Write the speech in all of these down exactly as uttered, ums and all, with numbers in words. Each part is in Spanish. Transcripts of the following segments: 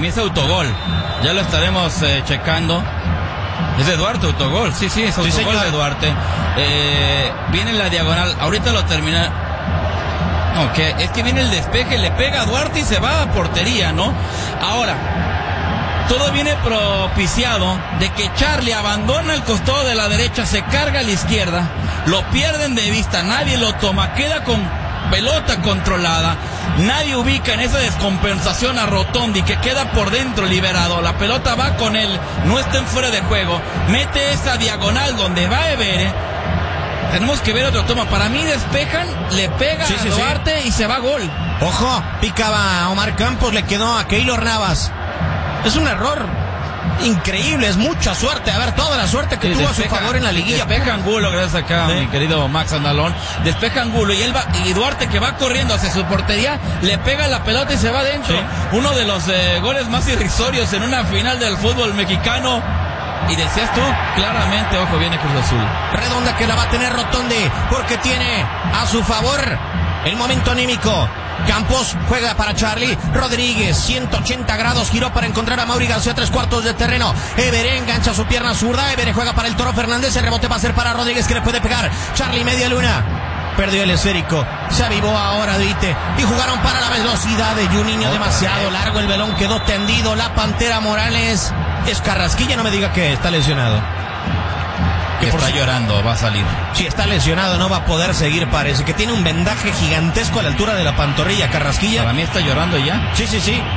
mí es autogol. Ya lo estaremos eh, checando. Es de Duarte, autogol. Sí, sí, es autogol sí, de Duarte. Eh, viene en la diagonal. Ahorita lo termina. No, que es que viene el despeje, le pega a Duarte y se va a portería, ¿no? Ahora, todo viene propiciado de que Charlie abandona el costado de la derecha, se carga a la izquierda, lo pierden de vista, nadie lo toma, queda con pelota controlada, nadie ubica en esa descompensación a Rotondi, que queda por dentro liberado, la pelota va con él, no está en fuera de juego, mete esa diagonal donde va Evere. Tenemos que ver otro toma. Para mí despejan, le pega sí, a sí, Duarte sí. y se va a gol. Ojo, picaba a Omar Campos, le quedó a Keylor Navas. Es un error increíble, es mucha suerte. A ver, toda la suerte que sí, tuvo despeja, a su favor en la liguilla. Despeja Angulo, gracias acá, sí. mi querido Max Andalón. Despeja Angulo y, él va, y Duarte, que va corriendo hacia su portería, le pega la pelota y se va adentro. Sí. Uno de los eh, goles más irrisorios en una final del fútbol mexicano. Y decías tú, claramente, ojo, viene Cruz Azul. Redonda que la va a tener Rotondi, porque tiene a su favor el momento anímico. Campos juega para Charlie Rodríguez, ciento ochenta grados, giró para encontrar a Mauri García, tres cuartos de terreno. Evere engancha su pierna zurda, Evere juega para el Toro Fernández, el rebote va a ser para Rodríguez, que le puede pegar. Charlie media luna, perdió el esférico, se avivó ahora Duite y jugaron para la velocidad de Juninho, demasiado largo, el balón quedó tendido. La Pantera Morales es Carrasquilla, no me diga que está lesionado. Que está llorando, va a salir. Si está lesionado no va a poder seguir, parece que tiene un vendaje gigantesco a la altura de la pantorrilla Carrasquilla. Para mí está llorando ya. Sí, sí, sí.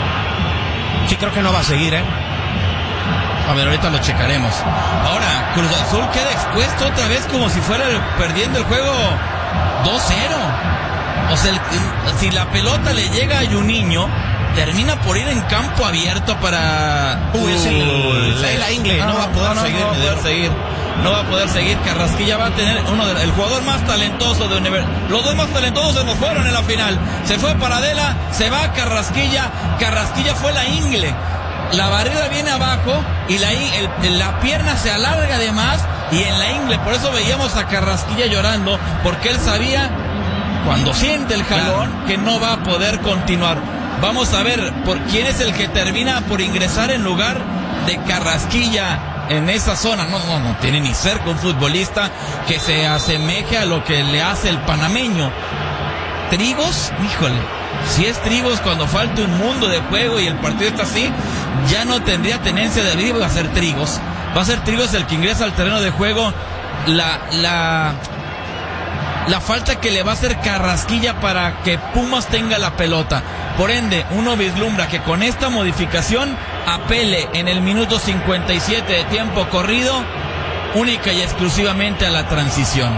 Sí, creo que no va a seguir, ¿eh? A ver, ahorita lo checaremos. Ahora, Cruz Azul queda expuesto otra vez como si fuera el, perdiendo el juego dos cero. O sea, el, si la pelota le llega a Juninho, termina por ir en campo abierto para... Uy, es el, la, la Ingle, no, no va a poder no, seguir. No va a poder seguir. No va a poder seguir. Carrasquilla va a tener uno de, el jugador más talentoso de Universidad. Los dos más talentosos se nos fueron en la final. Se fue Paradela, se va Carrasquilla. Carrasquilla fue la Ingle. La barrera viene abajo y la, el, la pierna se alarga de más y en la Ingle. Por eso veíamos a Carrasquilla llorando, porque él sabía, cuando siente el jalón, claro, que no va a poder continuar. Vamos a ver por quién es el que termina por ingresar en lugar de Carrasquilla en esa zona. No, no, no tiene ni cerca un futbolista que se asemeje a lo que le hace el panameño. Trigos, híjole, si es Trigos cuando falta un mundo de juego y el partido está así, ya no tendría tenencia de arriba, va a ser Trigos. Va a ser Trigos el que ingresa al terreno de juego. La, la, la falta que le va a hacer Carrasquilla para que Pumas tenga la pelota. Por ende, uno vislumbra que con esta modificación apele en el minuto cincuenta y siete de tiempo corrido, única y exclusivamente a la transición.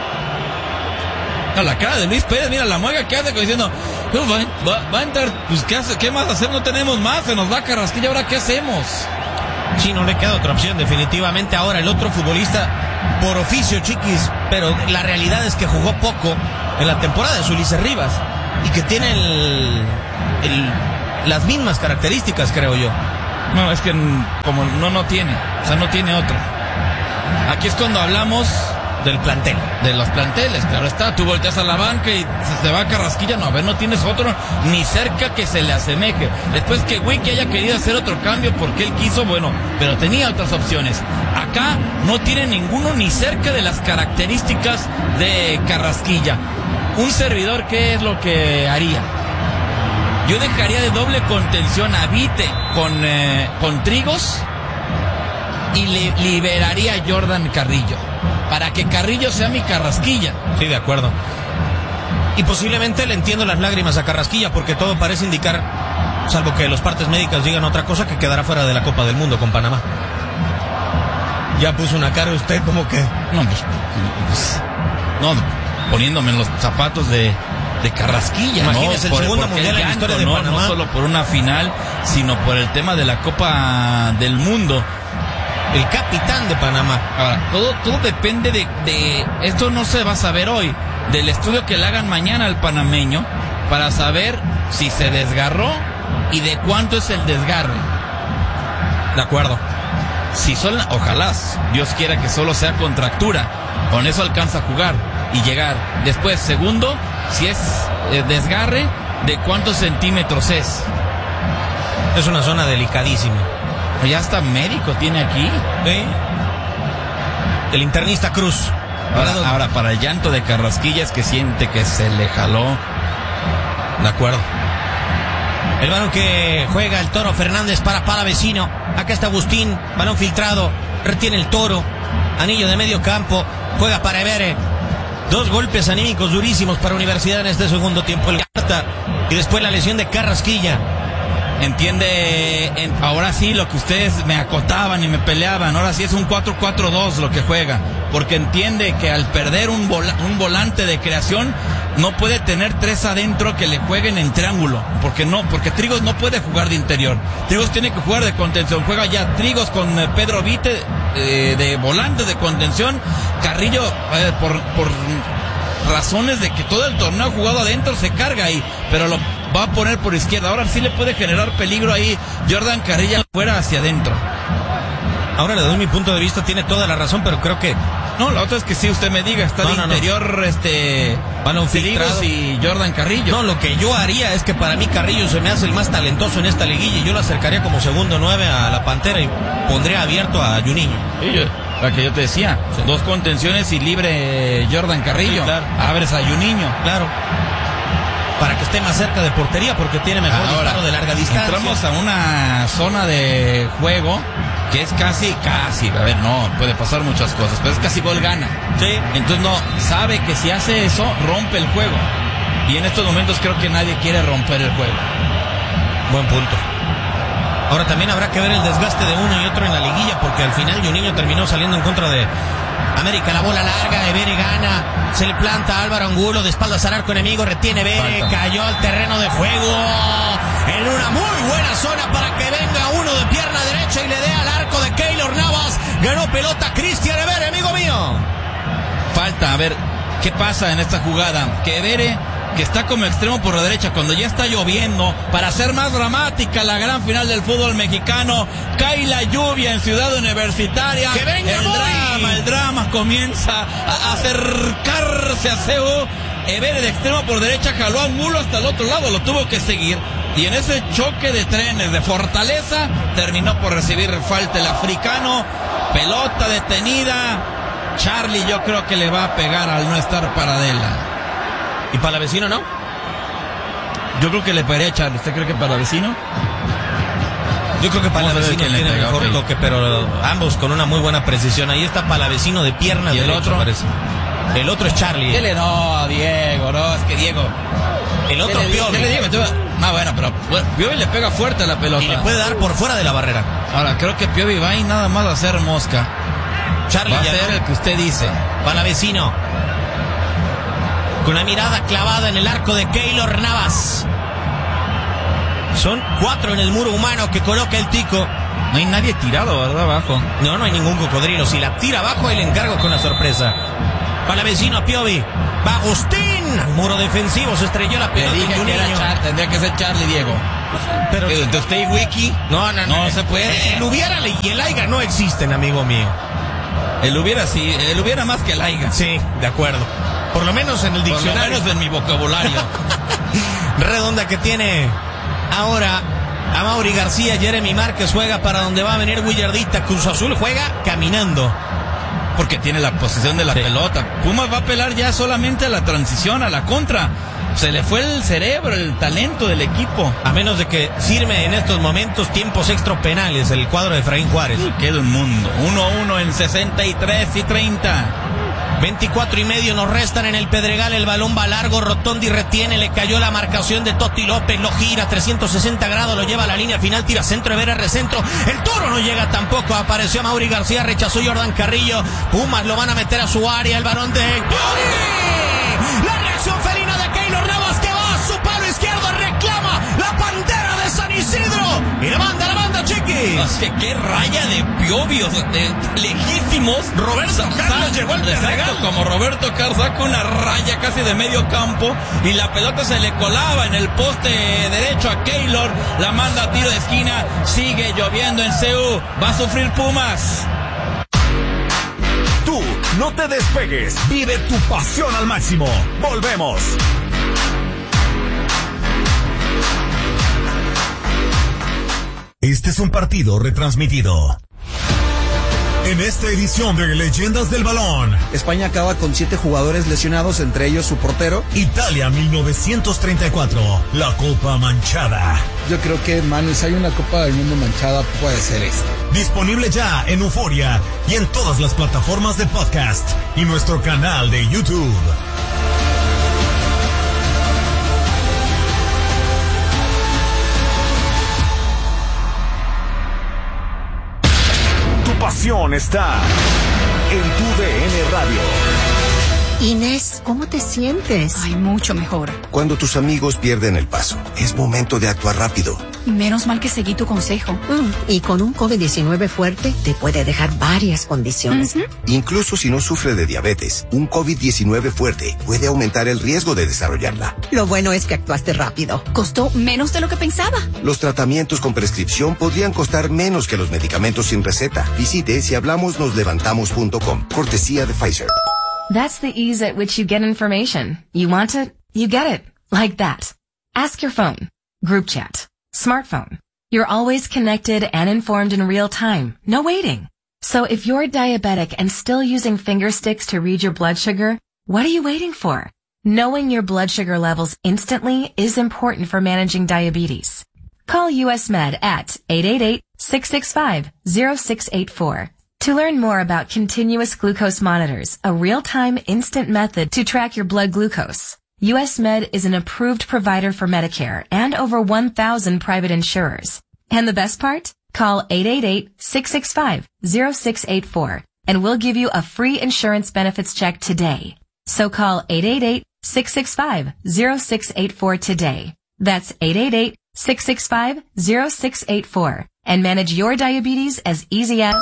A la cara de Luis Pérez, mira la mueca que hace diciendo, va, va, va a entrar, pues ¿qué, hace, ¿qué más hacer? No tenemos más, se nos va Carrasquilla, ¿ahora qué hacemos? Sí, no le queda otra opción, definitivamente. Ahora el otro futbolista, por oficio, Chiquis, pero la realidad es que jugó poco en la temporada de Ulises Rivas y que tiene el, el, las mismas características, creo yo. No, es que como no, no tiene, o sea, no tiene otro. Aquí es cuando hablamos del plantel, de los planteles, claro está. Tú volteas a la banca y se te va Carrasquilla, no, a ver, no tienes otro ni cerca que se le asemeje. Después que Wiki haya querido hacer otro cambio porque él quiso, bueno, pero tenía otras opciones. Acá no tiene ninguno ni cerca de las características de Carrasquilla. Un servidor, ¿qué es lo que haría? Yo dejaría de doble contención a Vite con, eh, con Trigos y le liberaría a Jordan Carrillo para que Carrillo sea mi Carrasquilla. Sí, de acuerdo. Y posiblemente le entiendo las lágrimas a Carrasquilla, porque todo parece indicar, salvo que los partes médicas digan otra cosa, que quedará fuera de la Copa del Mundo con Panamá. Ya puso una cara usted como que... No, pues, pues no, poniéndome en los zapatos de, de Carrasquilla. Imagínese, ¿no? el segundo por, mundial en la historia de no, Panamá. No solo por una final, sino por el tema de la Copa del Mundo. El capitán de Panamá. Ahora, todo, todo depende de, de... Esto no se va a saber hoy. Del estudio que le hagan mañana al panameño, para saber si se desgarró y de cuánto es el desgarre. De acuerdo. Si son, ojalá, Dios quiera que solo sea contractura. Con eso alcanza a jugar y llegar. Después, segundo, si es eh, desgarre, de cuántos centímetros es. Es una zona delicadísima. Ya hasta médico tiene aquí. ¿Sí? El internista Cruz. Ahora, ahora, para el llanto de Carrasquilla es que siente que se le jaló. De acuerdo. El balón que juega el Toro Fernández para Palavecino. Acá está Agustín, balón filtrado, retiene el Toro, anillo de medio campo, juega para Evere. Dos golpes anímicos durísimos para Universidad en este segundo tiempo. El carta y después la lesión de Carrasquilla. Entiende, en, ahora sí lo que ustedes me acotaban y me peleaban, ahora sí es un cuatro cuatro dos lo que juega, porque entiende que al perder un, vola, un volante de creación no puede tener tres adentro que le jueguen en triángulo, porque no, porque Trigos no puede jugar de interior, Trigos tiene que jugar de contención, juega ya Trigos con eh, Pedro Vite eh, de volante de contención, Carrillo eh, por, por razones de que todo el torneo jugado adentro se carga ahí, pero lo va a poner por izquierda. Ahora sí le puede generar peligro ahí Jordan Carrillo fuera hacia adentro. Ahora le doy mi punto de vista, tiene toda la razón, pero creo que... No, la otra es que sí, usted me diga, está no, de no, interior, no. este... balón filtrado y Jordan Carrillo. No, lo que yo haría es que para mí Carrillo se me hace el más talentoso en esta liguilla y yo lo acercaría como segundo nueve a la Pantera y pondría abierto a Juninho. Sí, yo, la que yo te decía, sí. Dos contenciones y libre Jordan Carrillo. Sí, claro. Abres a Juninho. Claro. Para que esté más cerca de portería porque tiene mejor Ahora, disparo de larga distancia. Entramos a una zona de juego que es casi, casi, a ver, no, puede pasar muchas cosas, pero es casi gol gana. Sí. Entonces no, sabe que si hace eso, rompe el juego. Y en estos momentos creo que nadie quiere romper el juego. Buen punto. Ahora también habrá que ver el desgaste de uno y otro en la liguilla porque al final Juninho terminó saliendo en contra de América. La bola larga, Evere gana, se le planta a Álvaro Angulo, de espaldas al arco enemigo, retiene Evere, Falta. Cayó al terreno de juego, en una muy buena zona para que venga uno de pierna derecha y le dé al arco de Keylor Navas, ganó pelota Cristian Evere, amigo mío. Falta, a ver, ¿qué pasa en esta jugada? Que Evere, que está como extremo por la derecha, cuando ya está lloviendo, para hacer más dramática la gran final del fútbol mexicano, cae la lluvia en Ciudad Universitaria, ¡que venga el muy! drama, el drama comienza a acercarse a C U, Evere de extremo por derecha jaló a Angulo hasta el otro lado, lo tuvo que seguir, y en ese choque de trenes de Fortaleza, terminó por recibir falta el africano, pelota detenida, Charlie yo creo que le va a pegar al no estar Paradela. ¿Y Palavecino no? Yo creo que le pegaría a Charlie. ¿Usted cree que Palavecino? Yo creo que Palavecino tiene el mejor okay. toque, pero ambos con una muy buena precisión. Ahí está Palavecino de pierna ¿Y derecha, el otro? parece. El otro es Charlie. ¿Qué le no, Diego? No, es que Diego. El otro Piovi. ¿Qué le digo? No, bueno, pero bueno, Piovi le pega fuerte a la pelota. Y le puede dar por fuera de la barrera. Ahora, creo que Piovi va y nada más a hacer mosca. Charlie va a ser no. el que usted dice. Palavecino. Con la mirada clavada en el arco de Keylor Navas. Son cuatro en el muro humano que coloca el Tico. No hay nadie tirado, ¿verdad? Abajo. No, no hay ningún cocodrilo. Si la tira abajo, ahí le encargo con la sorpresa. Palavecino a Piovi. Va Agustín. Al muro defensivo se estrelló la pelota. Dije que era Char- tendría que ser Charlie, Diego. Pero ¿de usted y Wiki? No, no, no. No se puede. El hubiera y el aiga no existen, amigo mío. El hubiera sí, el hubiera más que el aiga. Sí, de acuerdo. Por lo menos en el diccionario. Por lo menos en mi vocabulario. Redonda que tiene ahora a Mauri García. Jeremy Márquez juega para donde va a venir Willardita. Cruz Azul juega caminando. Porque tiene la posesión de la sí. pelota. Pumas va a apelar ya solamente a la transición, a la contra. Se le fue el cerebro, el talento del equipo. A menos de que firme en estos momentos tiempos extra penales el cuadro de Efraín Juárez. Uy, queda un mundo. uno uno en sesenta y tres y treinta. veinticuatro y medio nos restan en el Pedregal. El balón va largo, Rotondi retiene, le cayó la marcación de Totti López, lo gira trescientos sesenta grados, lo lleva a la línea final, tira centro, Evere recentro, el Toro no llega tampoco, apareció Mauri García, rechazó Jordan Carrillo, Pumas lo van a meter a su área, el balón de Piovi, la reacción felina de Keylor Navas que va a su palo izquierdo, reclama la Pantera de San Isidro, y la manda, la manda Chiquis. O sea, qué raya de Piovi, o sea, de lejísimos. Roberto Carlos llegó al Pedregal. Como Roberto Carlos saca una raya casi de medio campo y la pelota se le colaba en el poste derecho a Keylor, la manda a tiro de esquina, sigue lloviendo en C U, va a sufrir Pumas. Tú no te despegues, vive tu pasión al máximo. Volvemos. Este es un partido retransmitido. En esta edición de Leyendas del Balón, España acaba con siete jugadores lesionados, entre ellos su portero. Italia mil novecientos treinta y cuatro, la Copa Manchada. Yo creo que, Manu, si hay una Copa del Mundo manchada, puede ser esta. Disponible ya en Euforia y en todas las plataformas de podcast y nuestro canal de YouTube. Pasión está en tu D N Radio. Inés, ¿cómo te sientes? Ay, mucho mejor. Cuando tus amigos pierden el paso, es momento de actuar rápido. Menos mal que seguí tu consejo. Mm, y con un COVID diecinueve fuerte, te puede dejar varias condiciones. Uh-huh. Incluso si no sufre de diabetes, un COVID diecinueve fuerte puede aumentar el riesgo de desarrollarla. Lo bueno es que actuaste rápido. Costó menos de lo que pensaba. Los tratamientos con prescripción podrían costar menos que los medicamentos sin receta. Visite si hablamos nos levantamos punto com. Cortesía de Pfizer. That's the ease at which you get information. You want it, you get it. Like that. Ask your phone. Group chat. Smartphone. You're always connected and informed in real time. No waiting. So if you're diabetic and still using finger sticks to read your blood sugar, what are you waiting for? Knowing your blood sugar levels instantly is important for managing diabetes. Call U S Med at eight eight eight, six six five, zero six eight four. To learn more about continuous glucose monitors, a real-time instant method to track your blood glucose, U S Med is an approved provider for Medicare and over one thousand private insurers. And the best part? Call eight eight eight, six six five, zero six eight four and we'll give you a free insurance benefits check today. So call eight eight eight, six six five, zero six eight four today. That's eight eight eight, six six five, zero six eight four and manage your diabetes as easy as...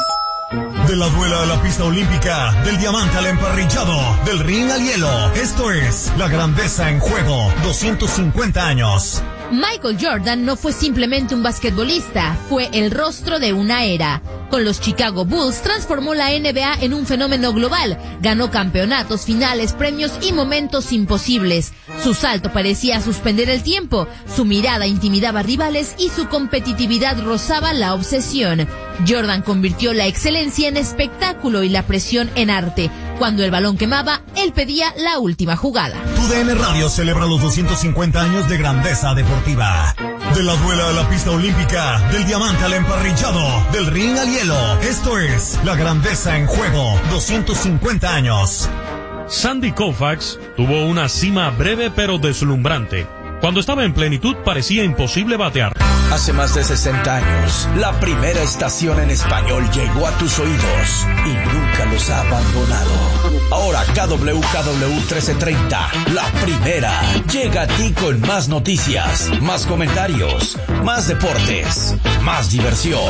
De la duela a la pista olímpica, del diamante al emparrillado, del ring al hielo. Esto es La Grandeza en Juego, doscientos cincuenta años. Michael Jordan no fue simplemente un basquetbolista, fue el rostro de una era. Con los Chicago Bulls transformó la N B A en un fenómeno global, ganó campeonatos, finales, premios y momentos imposibles. Su salto parecía suspender el tiempo, su mirada intimidaba rivales y su competitividad rozaba la obsesión. Jordan convirtió la excelencia en espectáculo y la presión en arte. Cuando el balón quemaba, él pedía la última jugada. Tu D N Radio celebra los doscientos cincuenta años de grandeza deportiva. De la duela a la pista olímpica, del diamante al emparrillado, del ring al hielo. Esto es La Grandeza en Juego, doscientos cincuenta años. Sandy Koufax tuvo una cima breve pero deslumbrante. Cuando estaba en plenitud parecía imposible batear. Hace más de sesenta años, la primera estación en español llegó a tus oídos y nunca los ha abandonado. Ahora K W K W trece treinta, la primera, llega a ti con más noticias, más comentarios, más deportes, más diversión.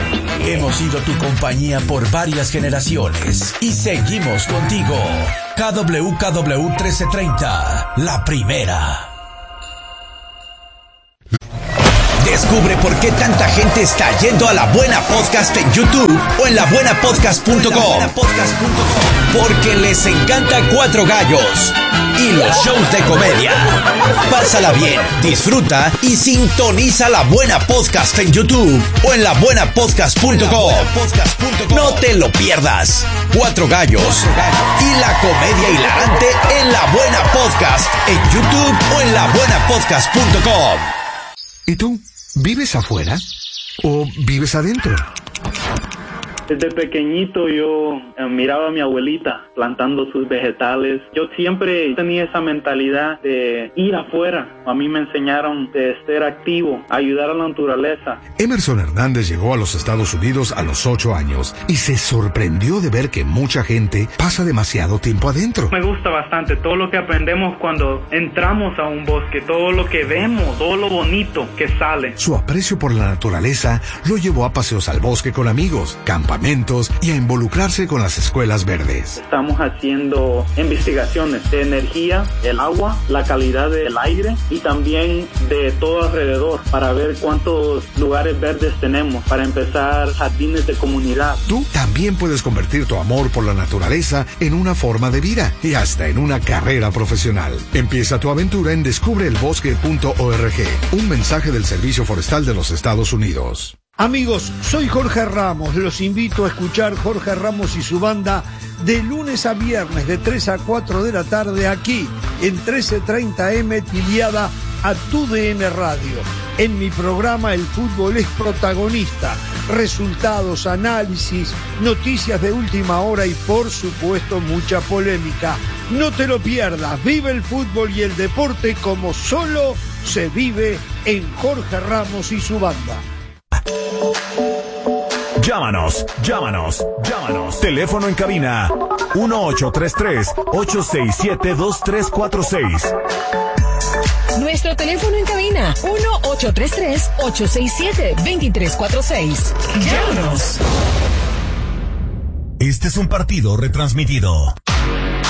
Hemos sido tu compañía por varias generaciones y seguimos contigo. K W K W trece treinta, la primera. Descubre por qué tanta gente está yendo a La Buena Podcast en YouTube o en la buena podcast punto com. Porque les encanta Cuatro Gallos y los shows de comedia. Pásala bien, disfruta y sintoniza La Buena Podcast en YouTube o en la buena podcast punto com. No te lo pierdas. Cuatro Gallos y la comedia hilarante en La Buena Podcast en YouTube o en la buena podcast punto com. ¿Y tú? ¿Vives afuera o vives adentro? Desde pequeñito yo eh, miraba a mi abuelita plantando sus vegetales. Yo siempre tenía esa mentalidad de ir afuera. A mí me enseñaron de ser activo, ayudar a la naturaleza. Emerson Hernández llegó a los Estados Unidos a los ocho años y se sorprendió de ver que mucha gente pasa demasiado tiempo adentro. Me gusta bastante todo lo que aprendemos cuando entramos a un bosque, todo lo que vemos, todo lo bonito que sale. Su aprecio por la naturaleza lo llevó a paseos al bosque con amigos, campamentos y a involucrarse con las escuelas verdes. Estamos haciendo investigaciones de energía, el agua, la calidad del aire y también de todo alrededor para ver cuántos lugares verdes tenemos para empezar jardines de comunidad. Tú también puedes convertir tu amor por la naturaleza en una forma de vida y hasta en una carrera profesional. Empieza tu aventura en descubre el bosque punto org, un mensaje del Servicio Forestal de los Estados Unidos. Amigos, soy Jorge Ramos, los invito a escuchar Jorge Ramos y su banda de lunes a viernes de tres a cuatro de la tarde aquí en trece treinta eme Tiliada a Tu D N Radio. En mi programa el fútbol es protagonista, resultados, análisis, noticias de última hora y por supuesto mucha polémica. No te lo pierdas, vive el fútbol y el deporte como solo se vive en Jorge Ramos y su banda. Llámanos, llámanos, llámanos. Teléfono en cabina uno ocho tres tres, ocho seis siete, dos tres cuatro seis. Nuestro teléfono en cabina uno ocho tres tres, ocho seis siete, dos tres cuatro seis. Llámanos. Este es un partido retransmitido.